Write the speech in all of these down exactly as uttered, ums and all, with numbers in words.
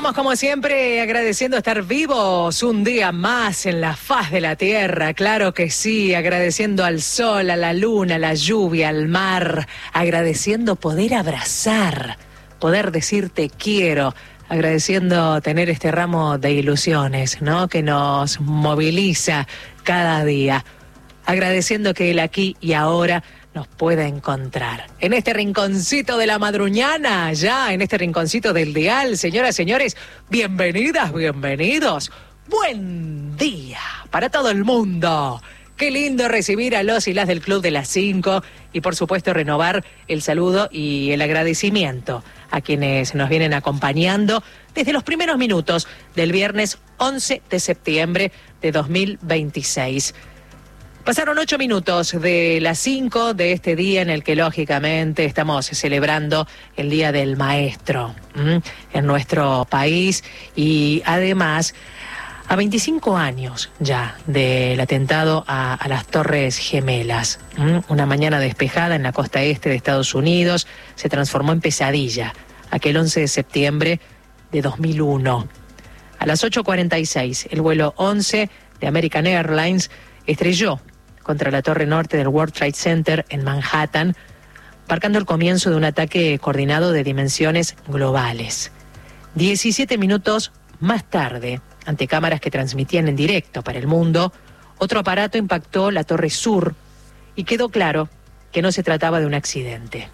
Arrancamos como siempre agradeciendo estar vivos un día más en la faz de la tierra, claro que sí, agradeciendo al sol, a la luna, a la lluvia, al mar, agradeciendo poder abrazar, poder decir te quiero, agradeciendo tener este ramo de ilusiones, ¿no? Que nos moviliza cada día, agradeciendo que el aquí y ahora nos pueda encontrar. En este rinconcito de la madruñana, ya en este rinconcito del dial, señoras, señores, bienvenidas, bienvenidos. Buen día para todo el mundo. Qué lindo recibir a los y las del Club de las Cinco y por supuesto renovar el saludo y el agradecimiento a quienes nos vienen acompañando desde los primeros minutos del viernes once de septiembre de dos mil veintiséis. Pasaron ocho minutos de las cinco de este día en el que lógicamente estamos celebrando el Día del Maestro ¿m? en nuestro país y además a veinticinco años ya del atentado a, a las Torres Gemelas. ¿m? Una mañana despejada en la costa este de Estados Unidos se transformó en pesadilla aquel once de septiembre de dos mil uno. A las ocho cuarenta y seis el vuelo once de American Airlines estrelló contra la torre norte del World Trade Center en Manhattan, marcando el comienzo de un ataque coordinado de dimensiones globales. diecisiete minutos más tarde, ante cámaras que transmitían en directo para el mundo, otro aparato impactó la torre sur y quedó claro que no se trataba de un accidente.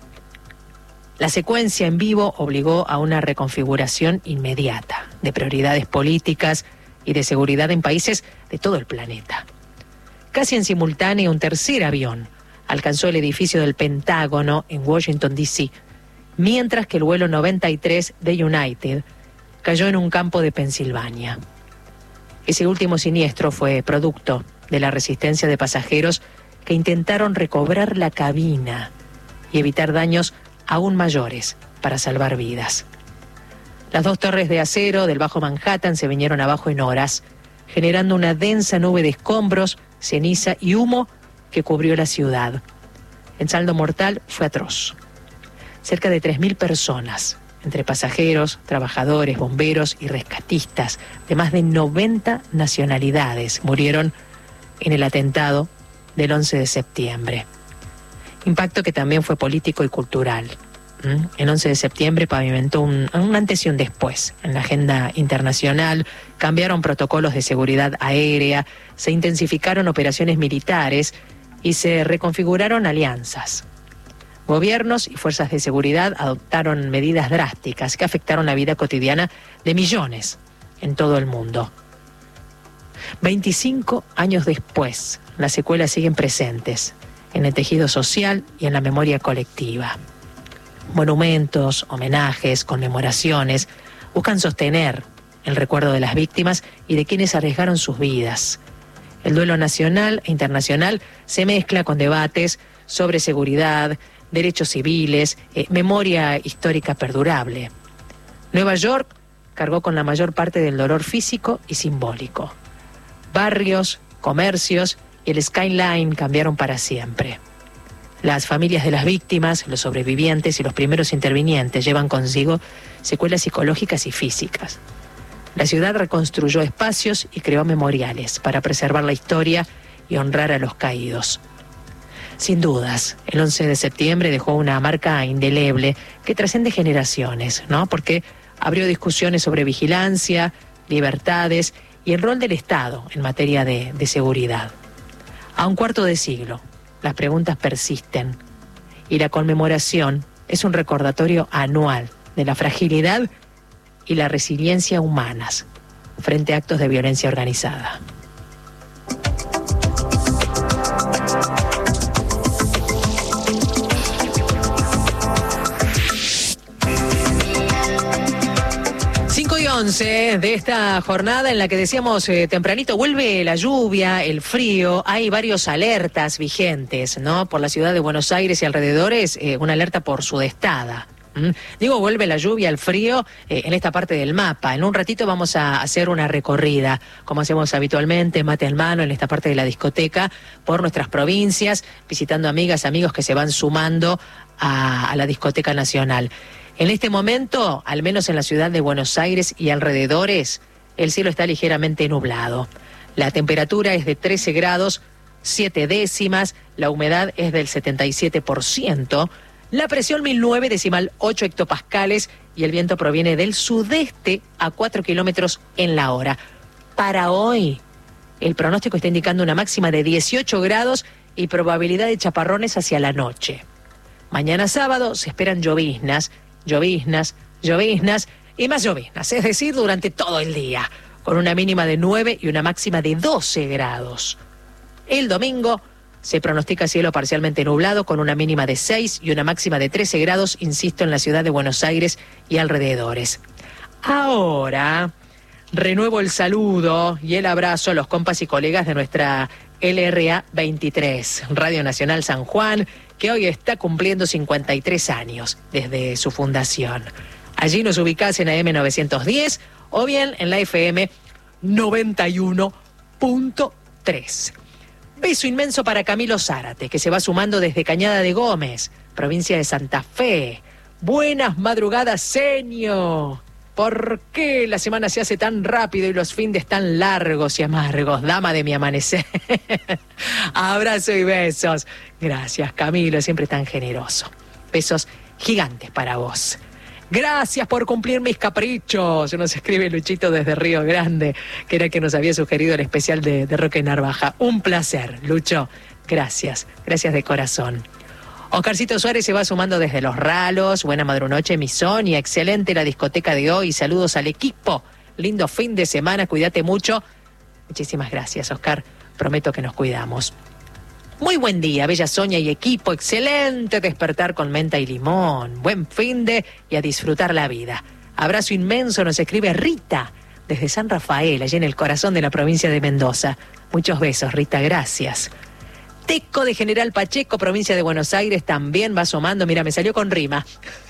La secuencia en vivo obligó a una reconfiguración inmediata de prioridades políticas y de seguridad en países de todo el planeta. Casi en simultáneo, un tercer avión alcanzó el edificio del Pentágono en Washington, D C, mientras que el vuelo noventa y tres de United cayó en un campo de Pensilvania. Ese último siniestro fue producto de la resistencia de pasajeros que intentaron recobrar la cabina y evitar daños aún mayores para salvar vidas. Las dos torres de acero del Bajo Manhattan se vinieron abajo en horas, generando una densa nube de escombros, ceniza y humo que cubrió la ciudad. El saldo mortal fue atroz. Cerca de tres mil personas, entre pasajeros, trabajadores, bomberos y rescatistas de más de noventa nacionalidades, murieron en el atentado del once de septiembre. Impacto que también fue político y cultural. El once de septiembre pavimentó un, un antes y un después en la agenda internacional, cambiaron protocolos de seguridad aérea, se intensificaron operaciones militares y se reconfiguraron alianzas. Gobiernos y fuerzas de seguridad adoptaron medidas drásticas que afectaron la vida cotidiana de millones en todo el mundo. veinticinco años después, las secuelas siguen presentes en el tejido social y en la memoria colectiva. Monumentos, homenajes, conmemoraciones buscan sostener el recuerdo de las víctimas y de quienes arriesgaron sus vidas. El duelo nacional e internacional se mezcla con debates sobre seguridad, derechos civiles, eh, memoria histórica perdurable. Nueva York cargó con la mayor parte del dolor físico y simbólico. Barrios, comercios y el skyline cambiaron para siempre. Las familias de las víctimas, los sobrevivientes y los primeros intervinientes llevan consigo secuelas psicológicas y físicas. La ciudad reconstruyó espacios y creó memoriales para preservar la historia y honrar a los caídos. Sin dudas, el once de septiembre dejó una marca indeleble que trasciende generaciones, ¿no? Porque abrió discusiones sobre vigilancia, libertades y el rol del Estado en materia de, de seguridad. A un cuarto de siglo, las preguntas persisten y la conmemoración es un recordatorio anual de la fragilidad y la resiliencia humanas frente a actos de violencia organizada. cinco y once de esta jornada en la que decíamos eh, tempranito, vuelve la lluvia, el frío, hay varios alertas vigentes, ¿no? Por la ciudad de Buenos Aires y alrededores, eh, una alerta por sudestada. ¿Mm? Digo, vuelve la lluvia, el frío, eh, en esta parte del mapa. En un ratito vamos a hacer una recorrida, como hacemos habitualmente, mate en mano, en esta parte de la discoteca, por nuestras provincias, visitando amigas, amigos que se van sumando a, a la discoteca nacional. En este momento, al menos en la ciudad de Buenos Aires y alrededores, el cielo está ligeramente nublado. La temperatura es de trece grados, siete décimas, la humedad es del setenta y siete por ciento, la presión mil nueve decimal ocho hectopascales y el viento proviene del sudeste a cuatro kilómetros en la hora. Para hoy, el pronóstico está indicando una máxima de dieciocho grados y probabilidad de chaparrones hacia la noche. Mañana sábado se esperan lloviznas, lloviznas, lloviznas y más lloviznas, es decir, durante todo el día, con una mínima de nueve y una máxima de doce grados. El domingo se pronostica cielo parcialmente nublado con una mínima de seis y una máxima de trece grados, insisto, en la ciudad de Buenos Aires y alrededores. Ahora renuevo el saludo y el abrazo a los compas y colegas de nuestra L R A veintitrés, Radio Nacional San Juan, que hoy está cumpliendo cincuenta y tres años desde su fundación. Allí nos ubicás en A M novecientos diez o bien en la F M noventa y uno punto tres. Beso inmenso para Camilo Zárate, que se va sumando desde Cañada de Gómez, provincia de Santa Fe. Buenas madrugadas, señor. ¿Por qué la semana se hace tan rápido y los findes tan largos y amargos? Dama de mi amanecer. Abrazo y besos. Gracias, Camilo, siempre tan generoso. Besos gigantes para vos. Gracias por cumplir mis caprichos. Nos escribe Luchito desde Río Grande, que era el que nos había sugerido el especial de, de Roque Narvaja. Un placer, Lucho. Gracias, gracias de corazón. Oscarcito Suárez se va sumando desde Los Ralos. Buena madrunoche, mi Sonia. Excelente la discoteca de hoy. Saludos al equipo. Lindo fin de semana. Cuídate mucho. Muchísimas gracias, Oscar. Prometo que nos cuidamos. Muy buen día, bella Sonia y equipo. Excelente despertar con menta y limón. Buen fin de y a disfrutar la vida. Abrazo inmenso, nos escribe Rita desde San Rafael, allí en el corazón de la provincia de Mendoza. Muchos besos, Rita, gracias. Teco de General Pacheco, provincia de Buenos Aires, también va asomando. Mira, me salió con rima.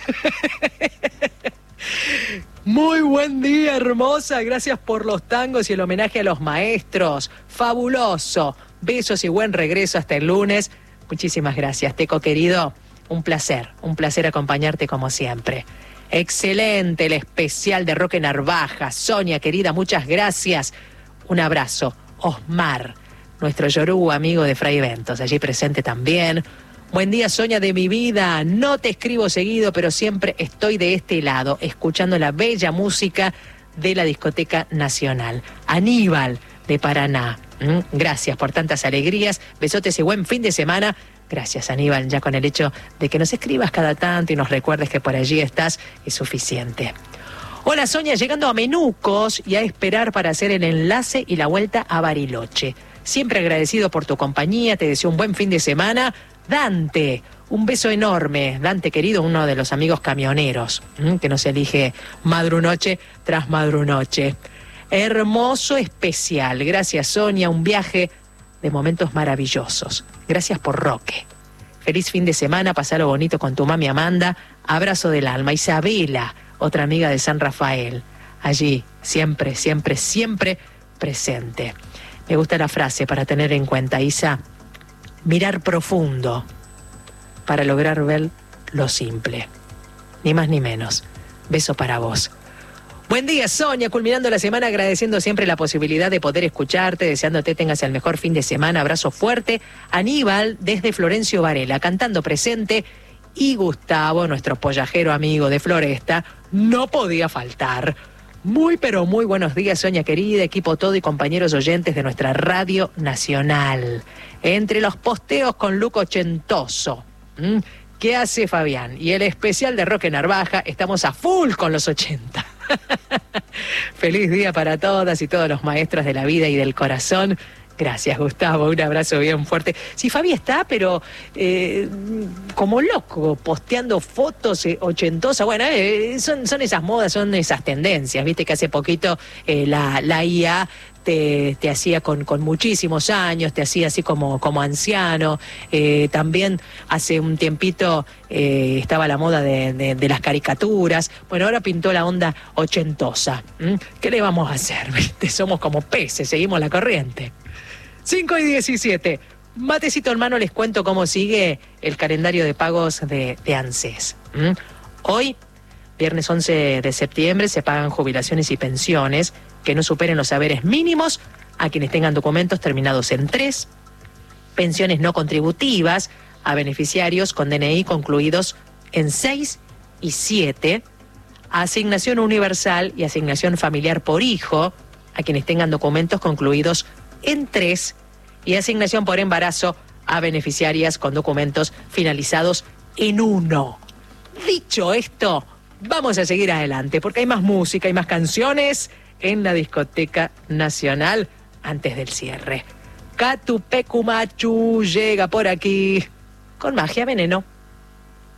Muy buen día, hermosa. Gracias por los tangos y el homenaje a los maestros. Fabuloso. Besos y buen regreso hasta el lunes. Muchísimas gracias, Teco querido. Un placer, un placer acompañarte como siempre. Excelente el especial de Roque Narvaja. Sonia querida, muchas gracias. Un abrazo. Osmar, nuestro Yorú, amigo de Fray Ventos, allí presente también. Buen día, Sonia de mi vida. No te escribo seguido, pero siempre estoy de este lado, escuchando la bella música de la Discoteca Nacional. Aníbal, de Paraná. ¿Mm? Gracias por tantas alegrías. Besotes y buen fin de semana. Gracias, Aníbal, ya con el hecho de que nos escribas cada tanto y nos recuerdes que por allí estás es suficiente. Hola, Sonia, llegando a Menucos y a esperar para hacer el enlace y la vuelta a Bariloche. Siempre agradecido por tu compañía, te deseo un buen fin de semana. Dante, un beso enorme. Dante, querido, uno de los amigos camioneros, ¿m? que nos elige madrunoche tras madrunoche. Hermoso especial. Gracias, Sonia. Un viaje de momentos maravillosos. Gracias por Roque. Feliz fin de semana. Pasalo bonito con tu mami Amanda. Abrazo del alma. Isabela, otra amiga de San Rafael. Allí, siempre, siempre, siempre presente. Me gusta la frase para tener en cuenta, Isa. Mirar profundo para lograr ver lo simple. Ni más ni menos. Beso para vos. Buen día, Sonia, culminando la semana agradeciendo siempre la posibilidad de poder escucharte, deseándote tengas el mejor fin de semana. Abrazo fuerte. Aníbal desde Florencio Varela, cantando presente. Y Gustavo, nuestro pollajero amigo de Floresta, no podía faltar. Muy pero muy buenos días, Sonia querida, equipo todo y compañeros oyentes de nuestra Radio Nacional. Entre los posteos con look ochentoso. ¿Mm? ¿Qué hace Fabián? Y el especial de Roque Narvaja, estamos a full con los ochenta. Feliz día para todas y todos los maestros de la vida y del corazón. Gracias, Gustavo, un abrazo bien fuerte. Sí, Fabi está, pero eh, como loco, posteando fotos eh, ochentosas. Bueno, eh, son, son esas modas, son esas tendencias. Viste que hace poquito eh, la, la I A te, te hacía con, con muchísimos años, te hacía así como, como anciano. Eh, también hace un tiempito eh, estaba la moda de, de, de las caricaturas. Bueno, ahora pintó la onda ochentosa. ¿Mm? ¿Qué le vamos a hacer? ¿Viste? Somos como peces, seguimos la corriente. cinco y diecisiete. Matecito hermano, les cuento cómo sigue el calendario de pagos de, de ANSES. ¿Mm? Hoy viernes once de septiembre se pagan jubilaciones y pensiones que no superen los saberes mínimos a quienes tengan documentos terminados en tres, pensiones no contributivas a beneficiarios con D N I concluidos en seis y siete, asignación universal y asignación familiar por hijo a quienes tengan documentos concluidos en tres y asignación por embarazo a beneficiarias con documentos finalizados en uno. Dicho esto, vamos a seguir adelante porque hay más música y más canciones en la Discoteca Nacional antes del cierre. Catupecu Machu llega por aquí con Magia Veneno.